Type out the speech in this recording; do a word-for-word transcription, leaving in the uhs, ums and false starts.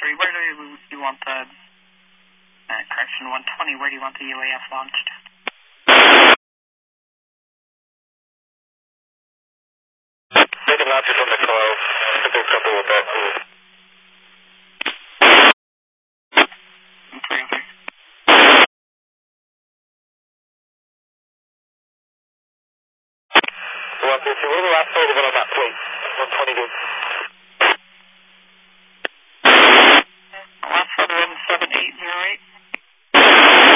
three, where do you, you want the, uh, correction one twenty, where do you want the U A S launched? Make a launch from the clove. If they're comfortable with that, too. Okay, okay. one fifty, what are the last photos on that plate? one twenty, dude.